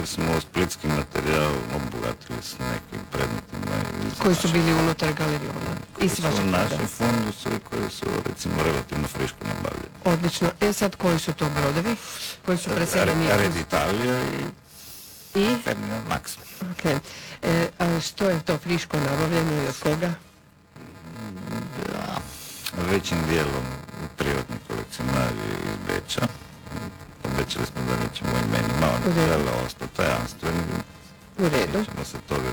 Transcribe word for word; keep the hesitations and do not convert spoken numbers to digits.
smo splitski materijal obogatili s nekim predmetima. Koji su bili unutar galerijona? Koji su u našem fundusu i koji su, recimo, relativno friško nabavljeni. Odlično. E sad, koji su to brodovi? Koji su preseljeni? Red Italija i, I? Ferdinand Max. Ok. E, a što je to friško nabavljeno i od koga? Da, većim dijelom privatni kolekcionari iz Beča. Obećali smo da nećemo imenima, oni žele ostati tajanstveni. U redu. Nećemo se toga